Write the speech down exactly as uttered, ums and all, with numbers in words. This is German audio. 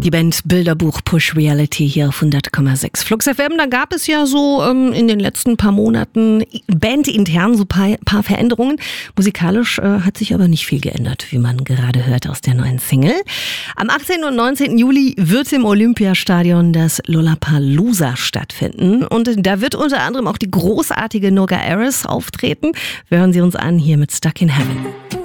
Die Band Bilderbuch Push Reality hier auf hundert Komma sechs Flux F M. Da gab es ja so ähm, in den letzten paar Monaten bandintern so ein paar, paar Veränderungen. Musikalisch äh, hat sich aber nicht viel geändert, wie man gerade hört aus der neuen Single. Am achtzehnten und neunzehnten Juli wird im Olympiastadion das Lollapalooza stattfinden. Und da wird unter anderem auch die großartige Noga Erez auftreten. Wir hören sie uns an hier mit Stuck in Heaven.